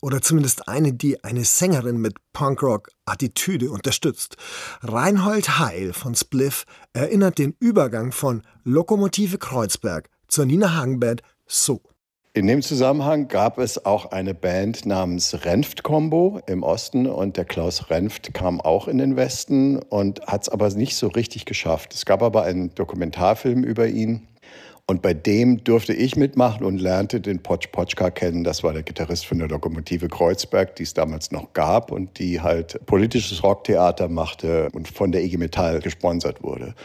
Oder zumindest eine, die eine Sängerin mit Punkrock-Attitüde unterstützt. Reinhold Heil von Spliff erinnert den Übergang von Lokomotive Kreuzberg zur Nina Hagen Band so. In dem Zusammenhang gab es auch eine Band namens Renft-Combo im Osten und der Klaus Renft kam auch in den Westen und hat es aber nicht so richtig geschafft. Es gab aber einen Dokumentarfilm über ihn und bei dem durfte ich mitmachen und lernte den Potsch Potschka kennen. Das war der Gitarrist von der Lokomotive Kreuzberg, die es damals noch gab und die halt politisches Rocktheater machte und von der IG Metall gesponsert wurde.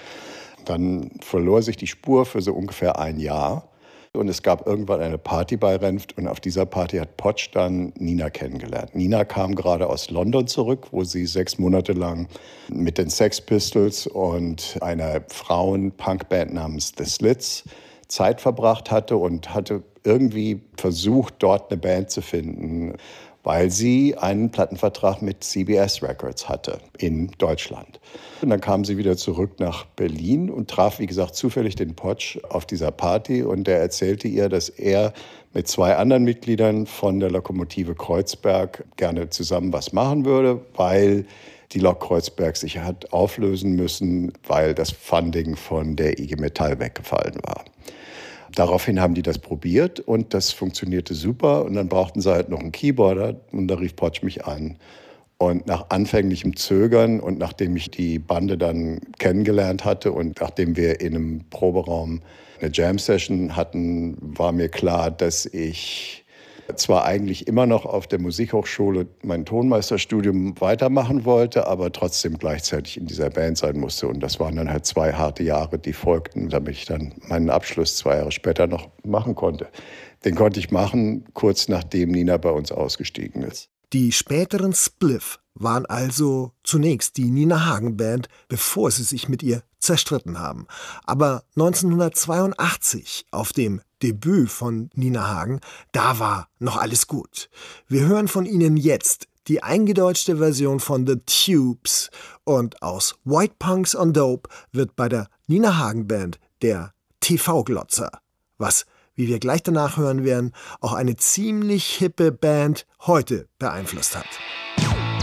Dann verlor sich die Spur für so ungefähr ein Jahr. Und es gab irgendwann eine Party bei Renft und auf dieser Party hat Potsch dann Nina kennengelernt. Nina kam gerade aus London zurück, wo sie 6 Monate lang mit den Sex Pistols und einer Frauen-Punkband namens The Slits Zeit verbracht hatte und hatte irgendwie versucht, dort eine Band zu finden, weil sie einen Plattenvertrag mit CBS Records hatte in Deutschland. Und dann kam sie wieder zurück nach Berlin und traf, wie gesagt, zufällig den Potsch auf dieser Party. Und der erzählte ihr, dass er mit 2 anderen Mitgliedern von der Lokomotive Kreuzberg gerne zusammen was machen würde, weil die Lok Kreuzberg sich hat auflösen müssen, weil das Funding von der IG Metall weggefallen war. Daraufhin haben die das probiert und das funktionierte super. Und dann brauchten sie halt noch einen Keyboarder und da rief Potsch mich an. Und nach anfänglichem Zögern und nachdem ich die Bande dann kennengelernt hatte und nachdem wir in einem Proberaum eine Jam-Session hatten, war mir klar, dass ich zwar eigentlich immer noch auf der Musikhochschule mein Tonmeisterstudium weitermachen wollte, aber trotzdem gleichzeitig in dieser Band sein musste. Und das waren dann halt 2 harte Jahre, die folgten, damit ich dann meinen Abschluss 2 Jahre später noch machen konnte. Den konnte ich machen, kurz nachdem Nina bei uns ausgestiegen ist. Die späteren Spliff waren also zunächst die Nina Hagen Band, bevor sie sich mit ihr zerstritten haben. Aber 1982, auf dem Debüt von Nina Hagen, da war noch alles gut. Wir hören von ihnen jetzt die eingedeutschte Version von The Tubes und aus White Punks on Dope wird bei der Nina Hagen Band der TV-Glotzer, was, wie wir gleich danach hören werden, auch eine ziemlich hippe Band heute beeinflusst hat.